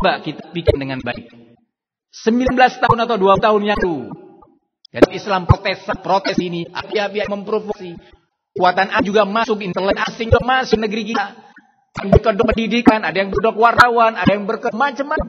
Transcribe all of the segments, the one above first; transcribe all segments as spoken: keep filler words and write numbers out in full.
Coba kita pikir dengan baik. sembilan belas tahun atau dua tahun yang lalu. Dan Islam protes, protes ini. Api-api yang memprovokasi. Kekuatan A juga masuk, intelek asing juga masuk negeri kita. Yang berkedok pendidikan, ada yang berkedok wartawan, ada yang berkedok macam-macam.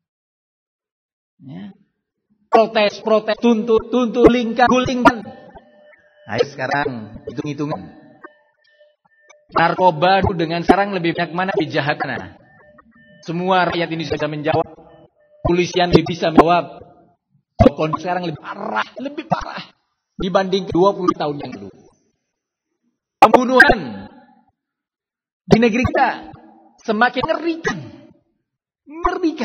Ya. Protes, protes, tuntut, tuntut, lingkan, gulingkan. Ayo sekarang, hitung-hitungan. Narkoba dengan sekarang lebih banyak mana lebih jahat mana? Semua rakyat ini bisa menjawab. Polisian lebih bisa menjawab. Kondisi sekarang lebih parah, lebih parah dibanding dua puluh tahun yang lalu. Pembunuhan di negeri kita semakin ngerikan. Mengerikan.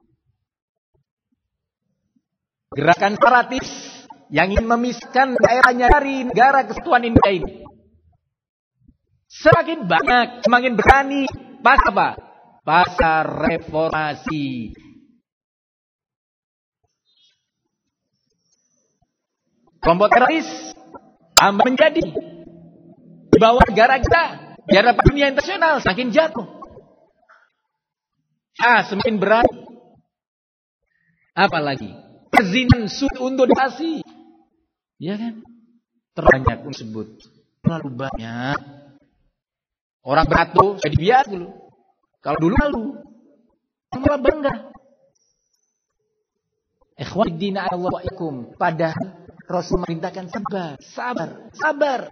Gerakan separatis yang ingin memisahkan daerahnya dari negara kesatuan Indonesia ini semakin banyak, semakin berani. Pas apa? Pasar reformasi. Kelompok teroris tambah menjadi di bawah negara kita. Di hadapan dunia internasional semakin jatuh. Ah, semakin berani. Apalagi perzinahan sudah untuk dikasih. Ya kan? Terbanyak pun sebut. Terlalu banyak. Orang beratur jadi biasa dulu. Kalau dulu lalu. Malah bangga. Ikhwaniddina Allah wa'aikum. Padahal Rasul merintahkan sabar, sabar, sabar.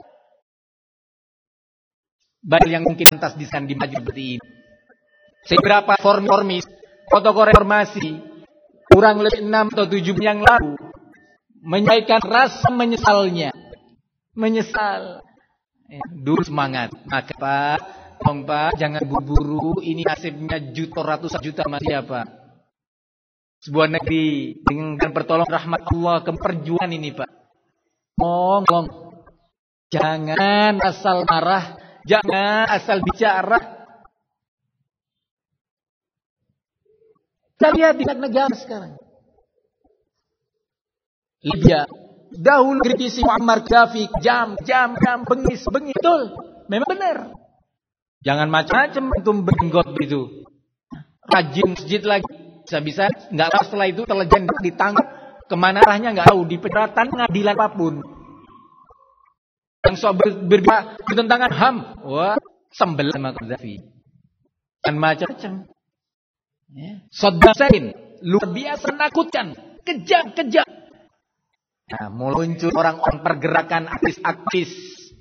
Banyak yang mungkin lantas disan di maju seperti ini. Seberapa formis, protokol reformasi, kurang lebih enam atau tujuh yang lalu, menyampaikan rasa menyesalnya. Menyesal. Eh, dulu semangat. Maka Pak, tolong Pak, jangan buru-buru. Ini nasibnya juta, ratusan juta masih apa? Sebuah negeri dengan pertolongan rahmat Allah ke perjuangan ini Pak. Tolong, tolong. Jangan asal marah. Jangan asal bicara. Kita lihat di negara sekarang. Libya. Dahulu kritisi Muammar Gaddafi. Jam, jam, jam. Bengis, bengis. Betul. Memang benar. Jangan macam-macam untuk benggot begitu. Rajin masjid lagi. Bisa-bisa nggak tahu setelah itu terlejen ditangkap kemana arahnya nggak tahu di penjara pengadilan apapun. Yang soal ber, berbicara bertentangan H A M, wah sembel sama Gaddafi dan macam-macam. Ya. Saddam Hussein luar biasa menakutkan, kejam-kejam. Nah, muncul orang-orang pergerakan aktivis-aktivis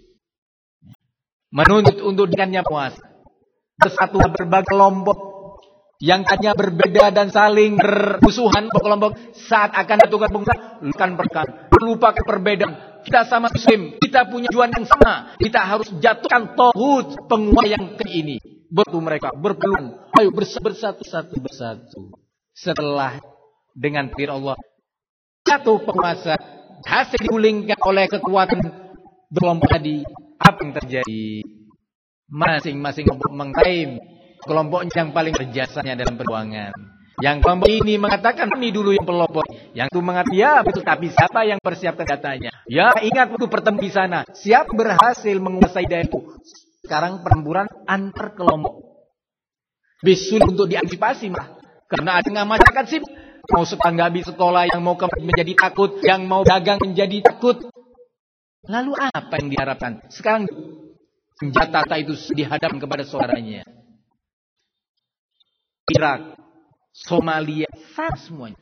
menuntut untuk dengannya puas bersatu berbagai kelompok yang hanya berbeda dan saling bermusuhan kelompok saat akan menentukan pengusaha lukan perkan lupakan perbedaan. Kita sama Muslim, kita punya tujuan yang sama. Kita harus jatuhkan tauhid penguasa yang ke ini. Bertu mereka berpeluang, ayo bersatu satu bersatu. Setelah dengan firman Allah jatuh penguasa hasil digulingkan oleh kekuatan kelompok tadi, apa yang terjadi? Masing-masing kelompok mengklaim kelompok yang paling berjasanya dalam perjuangan. Yang kelompok ini mengatakan kami dulu yang pelopor. Yang itu mengatakan ya betul, tapi siapa yang persiapkan datanya? Ya ingat waktu bertemu di sana. Siapa berhasil menguasai daerah itu? Sekarang pertempuran antar kelompok. Bisul untuk diantisipasi mah. Karena ada masyarakat sih mau setangga habis sekolah yang mau menjadi takut, yang mau dagang menjadi takut. Lalu apa yang diharapkan? Sekarang senjata itu dihadapkan kepada saudaranya. Irak, Somalia, sama semuanya.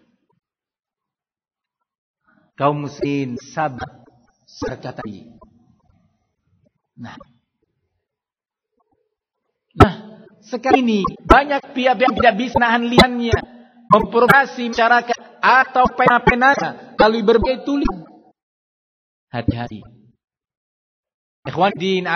Kaum muslimin sabar serta tadi. Nah, nah sekarang ini banyak pihak yang tidak bisa nahan liannya memprovokasi masyarakat atau pena-penanya melalui berbagai tulisan. Hati-hati. Ikhwan din